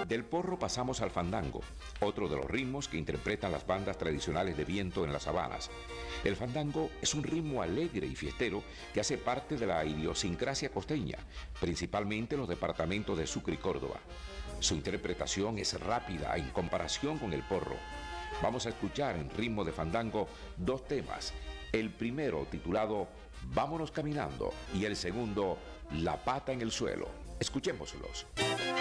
Del porro pasamos al fandango, otro de los ritmos que interpretan las bandas tradicionales de viento en las sabanas. El fandango es un ritmo alegre y fiestero que hace parte de la idiosincrasia costeña, principalmente en los departamentos de Sucre y Córdoba. Su interpretación es rápida en comparación con el porro. Vamos a escuchar en ritmo de fandango dos temas. El primero titulado Vámonos caminando y el segundo La pata en el suelo. Escuchémoslos.